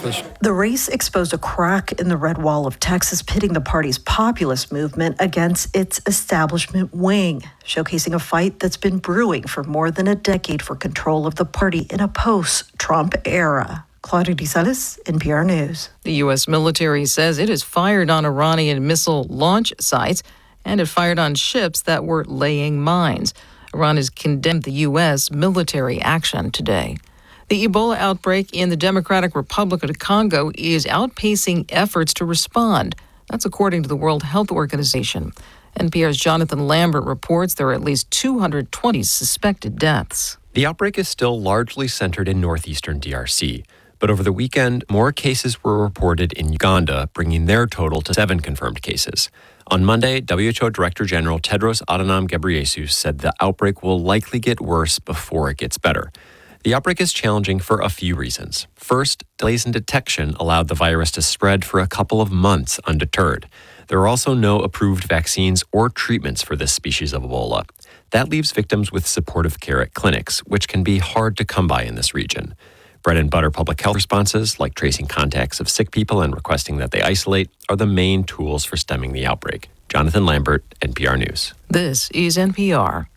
The race exposed a crack in the red wall of Texas, pitting the party's populist movement against its establishment wing, showcasing a fight that's been brewing for more than a decade for control of the party in a post-Trump era. Claudia Gonzalez, NPR News. The U.S. military says it has fired on Iranian missile launch sites, and it fired on ships that were laying mines. Iran has condemned the U.S. military action today. The Ebola outbreak in the Democratic Republic of Congo is outpacing efforts to respond. That's according to the World Health Organization. NPR's Jonathan Lambert reports there are at least 220 suspected deaths. The outbreak is still largely centered in northeastern DRC. But over the weekend, more cases were reported in Uganda, bringing their total to 7 confirmed cases. On Monday, WHO Director General Tedros Adhanom Ghebreyesus said the outbreak will likely get worse before it gets better. The outbreak is challenging for a few reasons. First, delays in detection allowed the virus to spread for a couple of months undeterred. There are also no approved vaccines or treatments for this species of Ebola. That leaves victims with supportive care at clinics, which can be hard to come by in this region. Bread and butter public health responses, like tracing contacts of sick people and requesting that they isolate, are the main tools for stemming the outbreak. Jonathan Lambert, NPR News. This is NPR.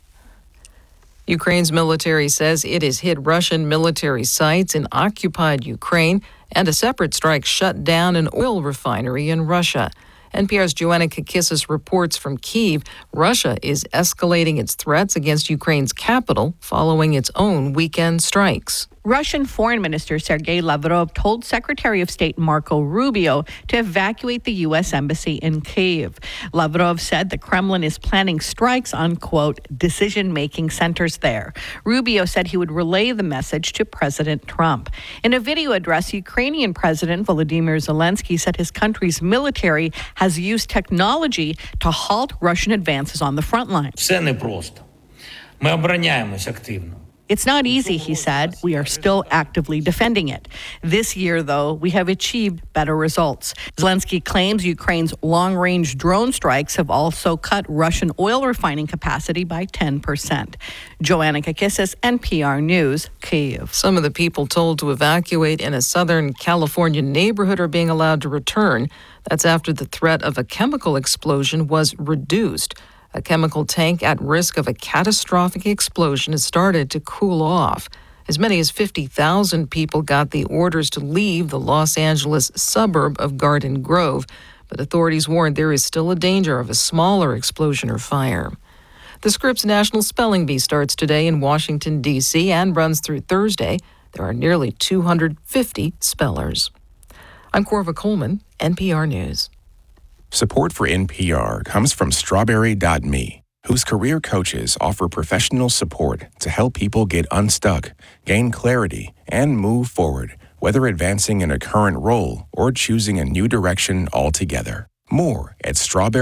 Ukraine's military says it has hit Russian military sites in occupied Ukraine, and a separate strike shut down an oil refinery in Russia. NPR's Joanna Kakissis reports from Kyiv. Russia is escalating its threats against Ukraine's capital following its own weekend strikes. Russian Foreign Minister Sergei Lavrov told Secretary of State Marco Rubio to evacuate the U.S. Embassy in Kyiv. Lavrov said the Kremlin is planning strikes on, quote, decision-making centers there. Rubio said he would relay the message to President Trump. In a video address, Ukrainian President Volodymyr Zelensky said his country's military has used technology to halt Russian advances on the front line. Все непросто. Ми обороняємось активно. It's not easy, he said. We are still actively defending it. This year, though, we have achieved better results. Zelensky claims Ukraine's long-range drone strikes have also cut Russian oil refining capacity by 10%. Joanna Kakissis, NPR News, Kyiv. Some of the people told to evacuate in a Southern California neighborhood are being allowed to return. That's after the threat of a chemical explosion was reduced. A chemical tank at risk of a catastrophic explosion has started to cool off. As many as 50,000 people got the orders to leave the Los Angeles suburb of Garden Grove, but authorities warned there is still a danger of a smaller explosion or fire. The Scripps National Spelling Bee starts today in Washington, D.C. and runs through Thursday. There are nearly 250 spellers. I'm Corva Coleman, NPR News. Support for NPR comes from Strawberry.me, whose career coaches offer professional support to help people get unstuck, gain clarity, and move forward, whether advancing in a current role or choosing a new direction altogether. More at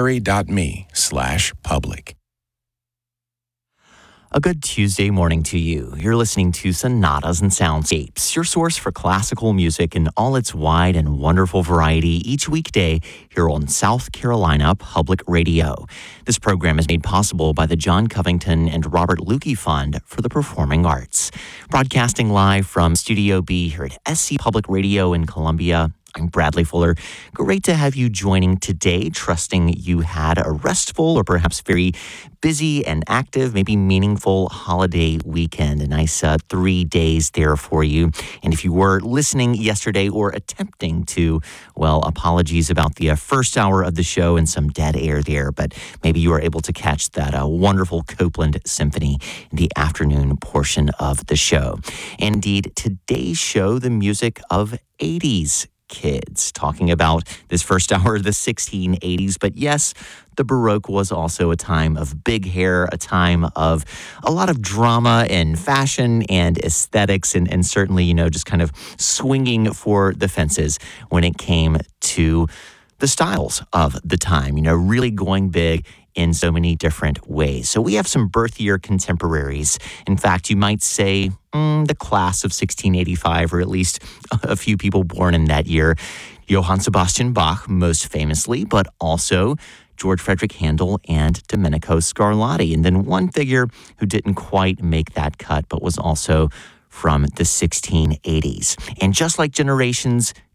strawberry.me/public. A good Tuesday morning to you. You're listening to Sonatas and Soundscapes, your source for classical music in all its wide and wonderful variety each weekday here on South Carolina Public Radio. This program is made possible by the John Covington and Robert Lukey Fund for the Performing Arts. Broadcasting live from Studio B here at SC Public Radio in Columbia. I'm Bradley Fuller. Great to have you joining today, trusting you had a restful or perhaps very busy and active, maybe meaningful holiday weekend. A nice 3 days there for you. And if you were listening yesterday or attempting to, well, apologies about the first hour of the show and some dead air there, but maybe you were able to catch that wonderful Copeland Symphony in the afternoon portion of the show. Indeed, today's show, the music of 80s kids, talking about this first hour of the 1680s. But yes, the Baroque was also a time of big hair, a time of a lot of drama and fashion and aesthetics, and certainly, just kind of swinging for the fences when it came to the styles of the time, really going big in so many different ways. So we have some birth year contemporaries. In fact, you might say the class of 1685, or at least a few people born in that year. Johann Sebastian Bach, most famously, but also George Frederick Handel and Domenico Scarlatti. And then one figure who didn't quite make that cut, but was also from the 1680s. And just like generations